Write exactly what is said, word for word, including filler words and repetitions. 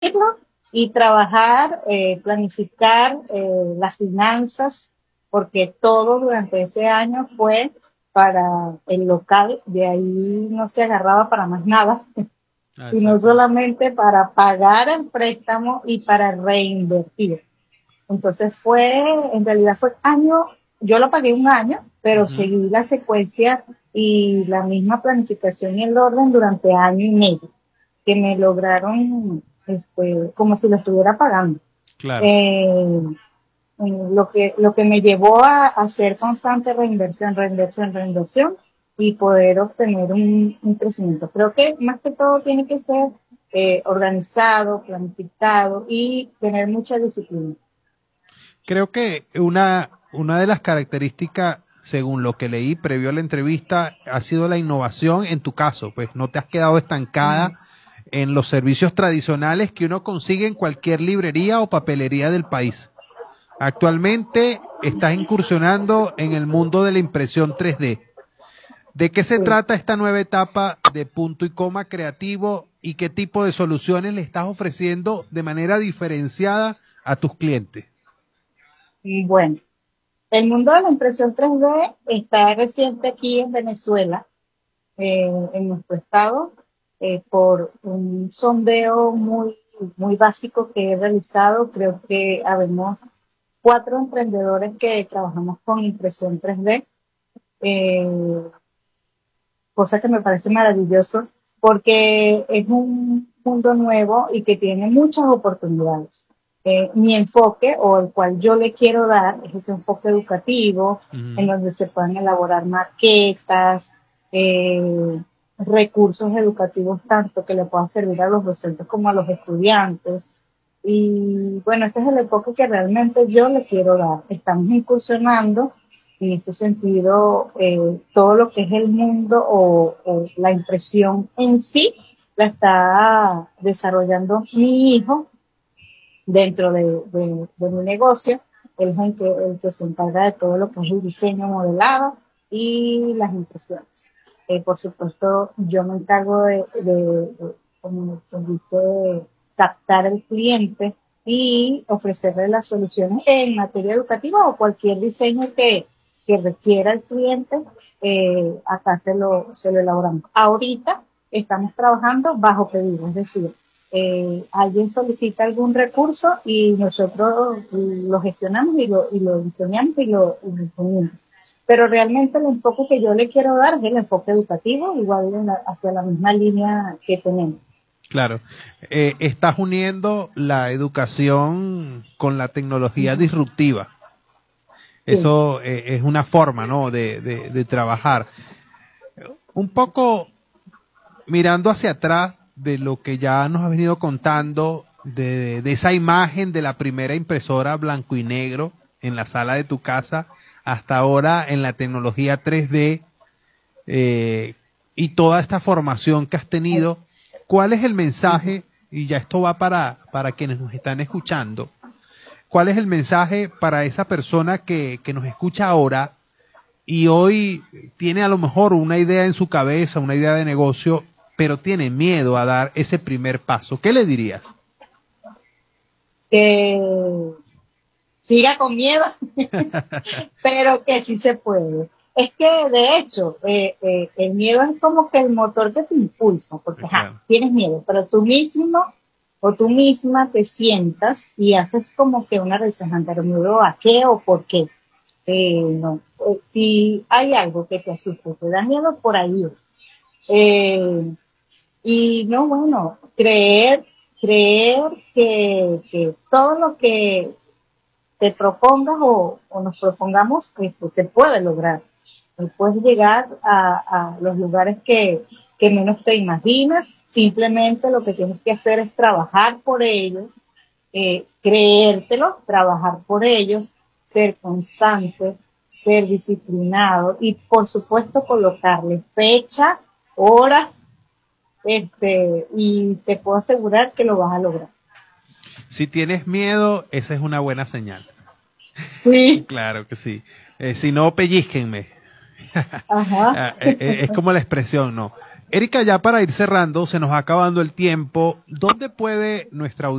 y trabajar, eh, planificar eh, las finanzas, porque todo durante ese año fue para el local, de ahí no se agarraba para más nada, Ah, sino exacto. solamente para pagar el préstamo y para reinvertir. Entonces fue, en realidad fue año, yo lo pagué un año, pero Ujú. seguí la secuencia y la misma planificación y el orden durante año y medio, que me lograron, este, como si lo estuviera pagando. Claro. Eh, lo que, lo que me llevó a hacer constante reinversión, reinversión, reinversión y poder obtener un, un crecimiento. Creo que más que todo tiene que ser eh, organizado, planificado y tener mucha disciplina. Creo que una, una de las características, según lo que leí previo a la entrevista, ha sido la innovación en tu caso, pues no te has quedado estancada en los servicios tradicionales que uno consigue en cualquier librería o papelería del país. Actualmente estás incursionando en el mundo de la impresión tres D. ¿De qué se Sí. trata esta nueva etapa de punto y coma creativo y qué tipo de soluciones le estás ofreciendo de manera diferenciada a tus clientes? Bueno, el mundo de la impresión tres D está reciente aquí en Venezuela, eh, en nuestro estado, eh, por un sondeo muy, muy básico que he realizado. Creo que habemos cuatro emprendedores que trabajamos con impresión tres D, eh, cosa que me parece maravilloso porque es un mundo nuevo y que tiene muchas oportunidades. Eh, mi enfoque, o el cual yo le quiero dar, es ese enfoque educativo, en Ujú. donde se pueden elaborar maquetas, eh, recursos educativos tanto que le puedan servir a los docentes como a los estudiantes. Y bueno, ese es el enfoque que realmente yo le quiero dar. Estamos incursionando en este sentido, eh, todo lo que es el mundo o, o la impresión en sí la está desarrollando mi hijo dentro de, de, de mi negocio. Él es el que, el que se encarga de todo lo que es el diseño modelado y las impresiones. Eh, por supuesto, yo me encargo de, de, de como se dice, captar al cliente y ofrecerle las soluciones en materia educativa o cualquier diseño que, que requiera el cliente. Eh, acá se lo, se lo elaboramos. Ahorita estamos trabajando bajo pedido, es decir, eh, alguien solicita algún recurso y nosotros lo gestionamos y lo, y lo diseñamos y lo, y lo ponemos. Pero realmente el enfoque que yo le quiero dar es el enfoque educativo, igual en la, hacia la misma línea que tenemos. Claro, eh, estás uniendo la educación con la tecnología Uh-huh. disruptiva. Sí. Eso eh, es una forma, ¿no? de, de, de trabajar. Un poco mirando hacia atrás de lo que ya nos ha venido contando, de, de esa imagen de la primera impresora blanco y negro en la sala de tu casa, hasta ahora en la tecnología tres D, eh, y toda esta formación que has tenido, ¿cuál es el Uh-huh. mensaje? Y ya esto va para, para quienes nos están escuchando. ¿Cuál es el mensaje para esa persona que, que nos escucha ahora y hoy tiene a lo mejor una idea en su cabeza, una idea de negocio, pero tiene miedo a dar ese primer paso? ¿Qué le dirías? Que siga con miedo, pero que sí se puede. Es que, de hecho, eh, eh, el miedo es como que el motor que te impulsa, porque ajá, Claro. tienes miedo, pero tú mismo o tú misma te sientas y haces como que una revisión, pero miedo a qué o por qué. Eh, no. Eh, si hay algo que te asusta, te da miedo, por ahí es. Eh, y no, bueno, creer, creer que, que todo lo que te propongas o, o nos propongamos, este, se puede lograr. Y puedes llegar a, a los lugares que, que menos te imaginas. Simplemente lo que tienes que hacer es trabajar por ellos, eh, creértelo, trabajar por ellos, ser constante, ser disciplinado y, por supuesto, colocarle fecha, hora, este, y te puedo asegurar que lo vas a lograr. Si tienes miedo, esa es una buena señal. Sí, Claro que sí. Eh, si no, pellizquenme. ajá, Ah, eh, eh, es como la expresión, ¿no? Erika, ya para ir cerrando, se nos va acabando el tiempo. ¿Dónde puede nuestra audiencia